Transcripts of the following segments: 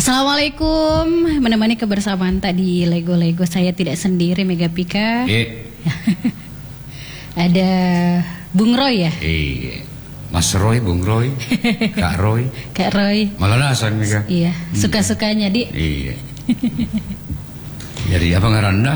Assalamualaikum, menemani kebersamaan tadi Lego-Lego saya tidak sendiri, Mega Pika. Ada Bung Roy ya? Mas Roy, Bung Roy, Kak Roy. Kak Roy. Malah nasan Mega. Iya, suka-sukanya di. Iya. Jadi apa ngaranda?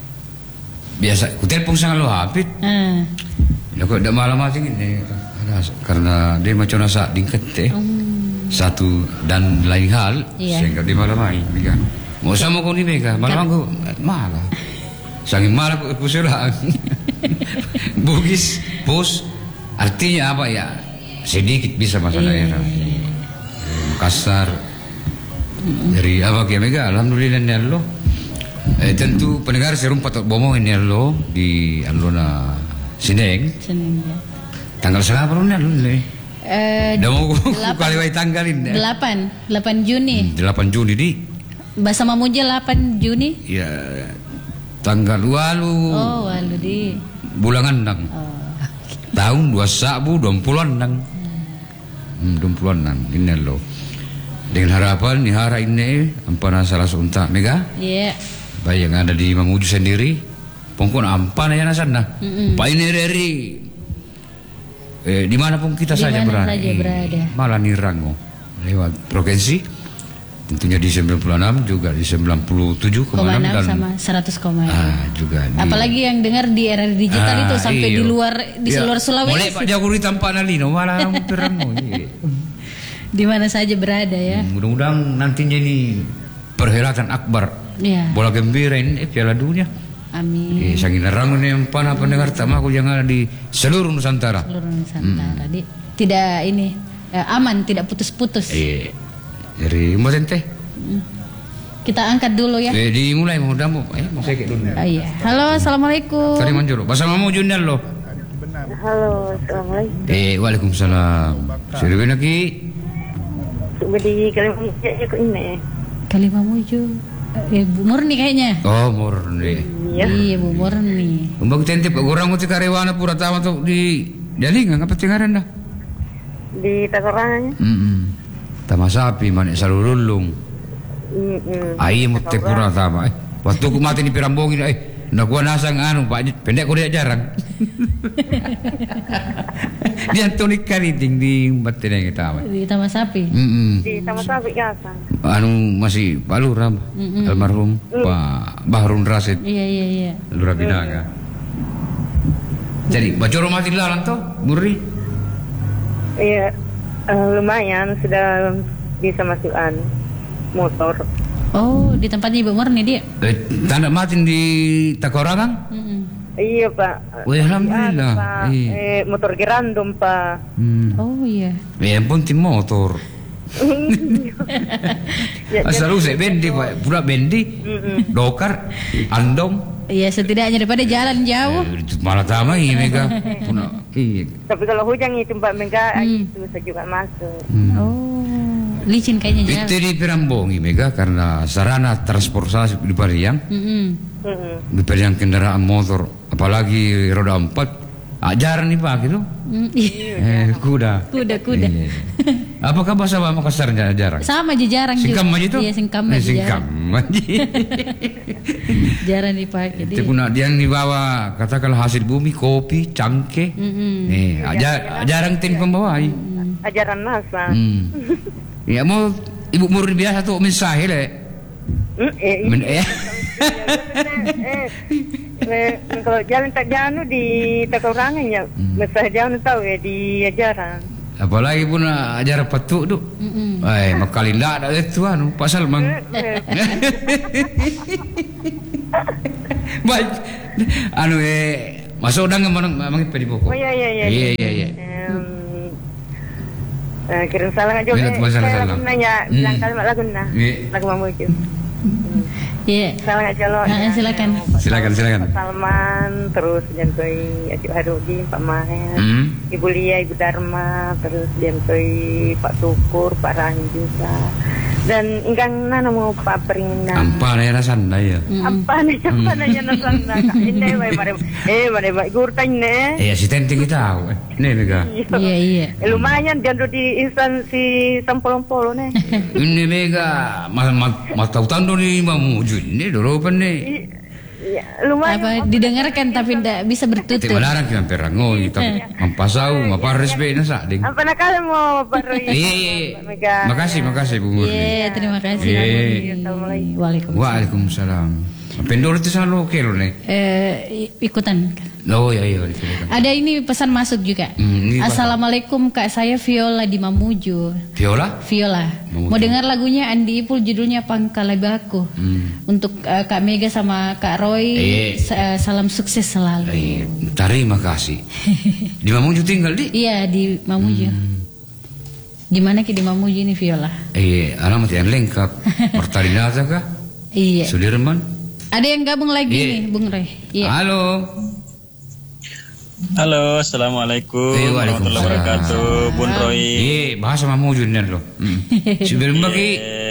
Biasa, ku telepon sangat lo hapit. Ya kok tidak malam mati ini, karena dia macam nasa dingket teh. Satu dan lain hal, sehingga dia malam main, Mega. Mau sama kau ni Mega, malam aku malah. Saking malah aku serang. Bugis, pos, artinya apa ya? Sedikit bisa masuk daerah. Makassar. Dari apa kia Mega? Alhamdulillah ni Allah. Tentu pendengar serum patut bomo ini Allah di Alona Sineng. Tanggal berapa ni Allah? Dah mau kali wai tanggalin. 8 Juni. 8 Juni di. Bahasa Mamuja 8 Juni. Ya. Tanggal walu. Oh, walu di. Bulan andang. Tahun 2020 andang. 20 andang ini lo. Dengan harapan ni hara ini ampana salah sunta Mega. Iya. Baik yang ada di Mamuju sendiri. Pongkon ampana ya nasana. Pak ini dari dimanapun kita saja berada, malah Nirango lewat provinsi, tentunya di 96 juga di 97,6 dan sama 100,6 juga. Apalagi yang dengar di era digital itu sampai di luar seluruh Sulawesi. Mulai Pak Jaguri tanpa nalino malah Nirango. Di mana saja berada ya. Mudah-mudahan nantinya ini perhelatan akbar. Bola gembira ini Piala Dunia. Amin. Sangat nerang ni empana pendengar tamaku yang ada di seluruh Nusantara. Seluruh Nusantara. Tidak ini aman, tidak putus-putus. Dari mau teh. Kita angkat dulu ya. Dimulai mau damu. Mau saya dulu. Iya. Halo, assalamualaikum. Tadi manjur. Bahasa mamu jundal lo. Halo, assalamualaikum. Waalaikumsalam. Siapa lagi? Di Kalimamuju kok ini. Kalimamuju. Bu Murni kayaknya. Oh, Murni. Iya, Bu Murni. Umbang tentip orang uti karyawan pura tawa tu di Jalingan apa tinggaran dah? Di Takorangan. Tama sapi manik salululung. Ayam mute pura tama. Waktu ku mati di Pirambongin nak gua nasang anu Pak pendek ku dia jarang. Dia Antoni Kariting di batin yang kita. Di Taman Sapi. Di Taman Sapi Gasan. Anu masih Pak Lurah almarhum Pak Bahrun Rasid. Iya. Lurah Binaga. Jadi bacoro mati lalang toh, Murni? Iya, lumayan sudah bisa masukan motor. Oh, di tempatnya Ibu Murni dia. Tanda mati di Takorangan? Iya Pak. Alhamdulillah. Motor gerandom Pak. Oh iya. Yang penting motor. Asal usai bendi Pak, pura bendi, dokar, andong. Iya setidaknya daripada jalan jauh. Malah tama ini Mega. Tapi kalau hujan itu Mbak Mega itu saya juga masuk. Oh, licin kayaknya jalan. Itu di Pirambongi Mega karena sarana transportasi di Pariang. Di Pariang kendaraan motor, apalagi roda 4, jarang nih Pak gitu. Kuda. Apakah bahasa Makassar jarang? Sama aja jarang juga. Singkam aja itu? Iya singkam aja. Jarang dipakai. Itu pun dia yang dibawa katakanlah hasil bumi, kopi, cangke. Jarang tim pembawa. Ajaran masa. Ya mau Ibu Murni biasa tuh mensahil kalau jalan tak jauh di Takorangan ya, masa jauh tahu ya di ajaran. Apalagi pun ajaran petuk tu. Makalinda ada itu anu Pak Salman. Baik. Anu masuk udang mangit pedi pokok. Oh iya. Kirim salam aja. Salam. Nanya bilang kalimat lagu nah. Lagu Mamuju. Iya. Salam aja lo. Silakan. Pak Salman, terus jantoi Acik Harudin, Pak Maher, Ibu Lia, Ibu Dharma, terus jantoi Pak Tukur, Pak Rahim juga. Dan ingkang nana mo papering na. Ampa na yan sana ya. Apa na yan na sana. Hindi, may gurtay na Eh, asistente kita. Ini mega. Iya. Lumayan, dyan doon di instansi sampolong-polo na. Ini mega. Matautan doon ni mamuju. Ini doropan nih. Lumayan. Didengarkan tapi tidak bisa bertutur. Malarang kita perango. Tapi mampasau, mapares be na sa ding. Apa nakala mo, Baroy? Iya. Makasih Bu Murni. Iya, terima kasih. Waalaikumsalam. Waalaikumsalam. Pendor itu selalu oke loh nih. Ikutan. Oh iya. Ada ini pesan masuk juga. Ini Assalamualaikum Kak, saya Viola di Mamuju. Viola? Mamuju. Mau dengar lagunya Andi Ipul, judulnya Pangkalabaku. Untuk Kak Mega sama Kak Roy, salam sukses selalu. Terima kasih. Di Mamuju tinggal di? Iya, di Mamuju. Di mana di Mamuju ini Viola? Alamat yang lengkap. Pertalinata kah? Iya. Sudirman? Ada yang gabung lagi nih, Bung Roy. Iya. Halo, assalamualaikum warahmatullahi wabarakatuh, Bun Roy. Bahasa Mamuju nih loh. Sebelum bagi.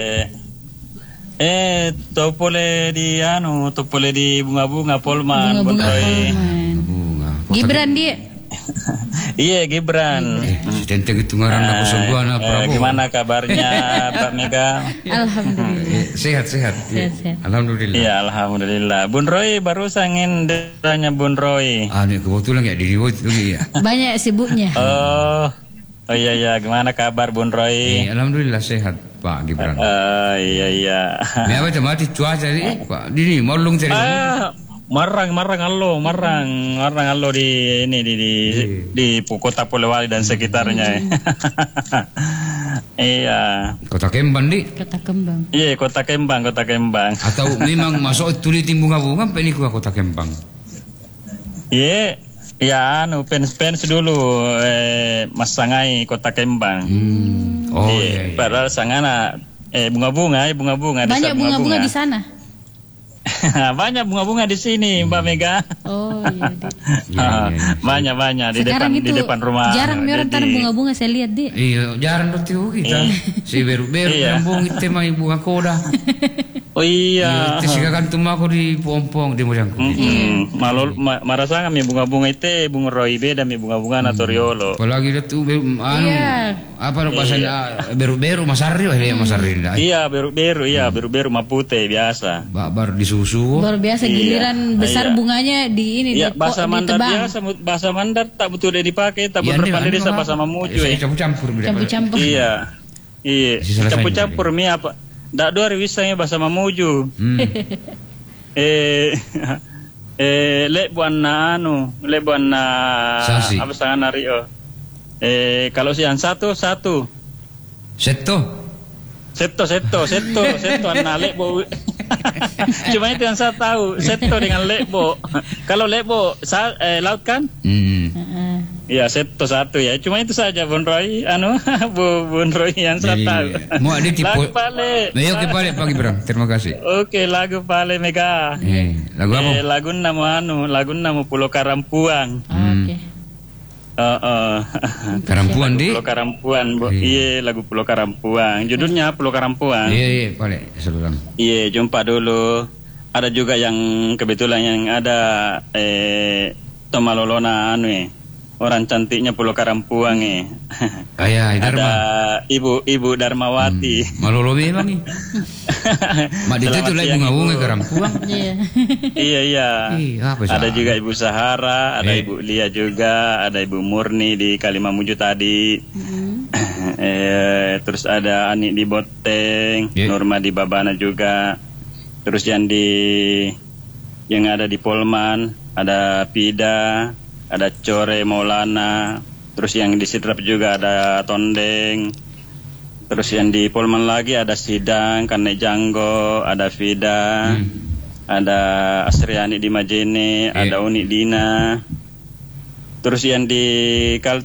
Topole di bunga-bunga Polman, Bun Roy. Bunga. Gibran dia. Iya, Gibran. Tentang itu ngaran aku sembuhan Prabowo. Gimana kabarnya, Pak Mega? Alhamdulillah. Sehat. Alhamdulillah. Iya, alhamdulillah. Bun Roy baru sangin tanya Bun Roy. Ini kebetulan ya di Riwot itu ya. Banyak sibuknya. Oh iya, gimana kabar Bun Roy? Alhamdulillah sehat Pak Gibran. Iya. Ini apa mati cuaca ini Pak? Ini molong cari. Marang allo di Kota Polewali dan sekitarnya. Iya. Kota Kembang di? Kota Kembang. Iya, Kota Kembang. Atau memang masuk tulitin bunga-bunga apa ini Kota Kembang? Iya. Ya, fans dulu Mas Sangai Kota Kembang. Iya. Padahal Sangana bunga-bunga. Banyak bunga-bunga di sana. Banyak bunga-bunga di sini, Mbak Mega. Oh iya. Banyak di depan rumah. Jarang orang tanam bunga-bunga saya lihat dia. Iya, jarang betul kita. Si beru-beru nyambung itu mah bunga koda. Oh iya. Itu sih kan tuh aku di pompong di mojangku. Marasa kami bunga-bunga itu bunga Roy beda mi bunga-bunga Natoriolo. Apalagi itu apa bahasanya beru-beru Masarri ya Masarri. Iya, beru-beru Mapute biasa. Baru disusu. Luar biasa giliran besar bunganya di ini di bahasa Mandar biasa, bahasa Mandar tak betul dia dipakai, tak berpandai desa bahasa Mamuju. Campur-campur. Iya. Campur-campur mi apa? Dak dua riwisanya bahasa Mamuju. Le buana apa sangan Rio. Kalau siang satu. Seto anak lebo. Cuma itu yang saya tahu. Seto dengan lebo. Kalau lebo laut kan? Iya, seto satu ya. Cuma itu saja Bun Roy. Bun Roy yang saya tahu. Mau ada tipe. Lagu Pale. Ayo ke Pale Pak Gibran. Terima kasih. Oke, lagu Pale Mega. Lagu apa? Lagu nama Pulau Karampuang. Oke. Karampuan di? Pulau Karampuan. Iya, lagu Pulau Karampuan. Judulnya Pulau Karampuan. Iya, Pale. Saluran. Iya, jumpa dulu. Ada juga yang kebetulan yang ada Tomalolona orang cantiknya Pulau Karampuang Ayah Dharma. Ada Ibu Darmawati. Malolo memang nih. Mak itu tuh lagi bunga-bunga Karampuang. Iya. Ada juga Ibu Sahara, ada Ibu Lia juga, ada Ibu Murni di Kalimamuju tadi. Terus ada Ani di Boteng, Norma di Babana juga. Terus yang ada di Polman, ada Pida, ada Core Maulana, terus yang di Sidrap juga ada Tondeng, terus yang di Polman lagi ada Sidang, Kane Janggo, ada Vida, ada Asriani di Majene, ada Uni Dina, terus yang di